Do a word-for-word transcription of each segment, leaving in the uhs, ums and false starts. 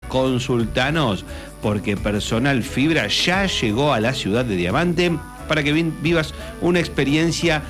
consultanos, porque Personal Fibra ya llegó a la ciudad de Diamante para que vivas una experiencia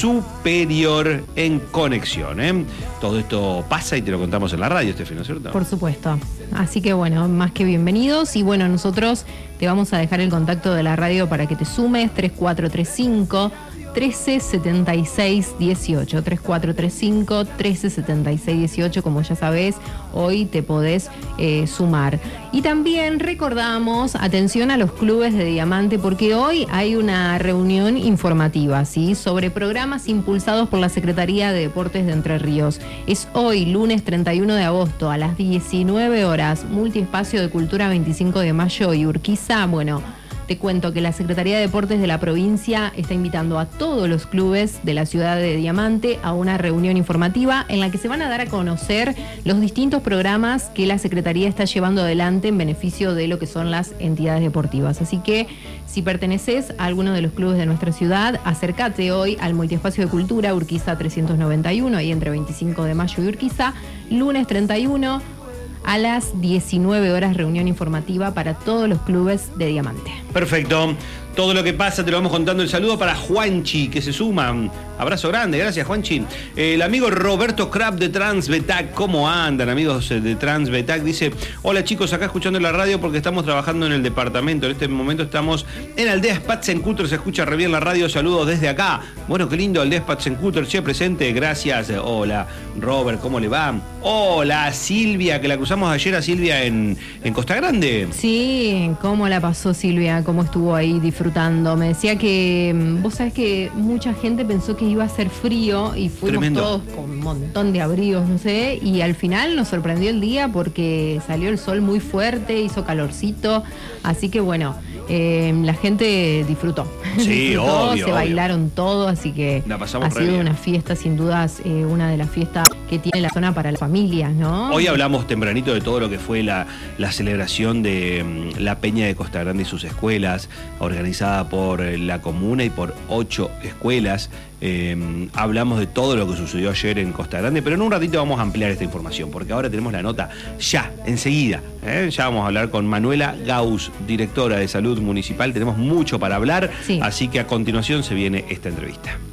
superior en conexión, ¿eh? Todo esto pasa y te lo contamos en la radio, Estefi, ¿no es cierto? Por supuesto. Así que bueno, más que bienvenidos. Y bueno, nosotros te vamos a dejar el contacto de la radio para que te sumes, tres cuatro tres cinco, trece setenta y seis dieciocho, tres cuatro tres cinco, trece setenta y seis dieciocho, como ya sabés, hoy te podés eh, sumar. Y también recordamos, atención a los clubes de Diamante, porque hoy hay una reunión informativa, ¿sí?, sobre programas impulsados por la Secretaría de Deportes de Entre Ríos. Es hoy, lunes treinta y uno de agosto, a las diecinueve horas, Multiespacio de Cultura veinticinco de mayo y Urquiza. Bueno, te cuento que la Secretaría de Deportes de la provincia está invitando a todos los clubes de la ciudad de Diamante a una reunión informativa en la que se van a dar a conocer los distintos programas que la Secretaría está llevando adelante en beneficio de lo que son las entidades deportivas. Así que si perteneces a alguno de los clubes de nuestra ciudad, acércate hoy al Multiespacio de Cultura Urquiza trescientos noventa y uno, ahí entre veinticinco de mayo y Urquiza, lunes treinta y uno. A las diecinueve horas, reunión informativa para todos los clubes de Diamante. Perfecto. Todo lo que pasa te lo vamos contando. El saludo para Juanchi, que se suma. Abrazo grande, gracias Juanchi. El amigo Roberto Crab de Transbetac. ¿Cómo andan, amigos de Transbetac? Dice, hola chicos, acá escuchando la radio porque estamos trabajando en el departamento. En este momento estamos en Aldea Spatzenkutter, se escucha re bien la radio. Saludos desde acá. Bueno, qué lindo, Aldea Spatzenkutter, che, presente. Gracias. Hola, Robert, ¿cómo le va? Hola, Silvia, que la cruzamos ayer a Silvia en, en Costa Grande. Sí, ¿cómo la pasó Silvia? ¿Cómo estuvo ahí disfrutando? Me decía que, vos sabés que mucha gente pensó que iba a ser frío y fuimos Tremendo. todos con un montón de abrigos, no sé, y al final nos sorprendió el día porque salió el sol muy fuerte, hizo calorcito, así que bueno, eh, la gente disfrutó. Sí, disfrutó, obvio, se bailaron obvio. todo, así que la pasamos ha re sido bien. una fiesta, sin dudas, eh, una de las fiestas que tiene la zona para las familias, ¿no? Hoy hablamos tempranito de todo lo que fue la, la celebración de la Peña de Costa Grande y sus escuelas, organizada por la comuna y por ocho escuelas. Eh, hablamos de todo lo que sucedió ayer en Costa Grande, pero en un ratito vamos a ampliar esta información, porque ahora tenemos la nota ya, enseguida. ¿eh? Ya vamos a hablar con Manuela Gauss, directora de Salud Municipal. Tenemos mucho para hablar, sí. Así que a continuación se viene esta entrevista.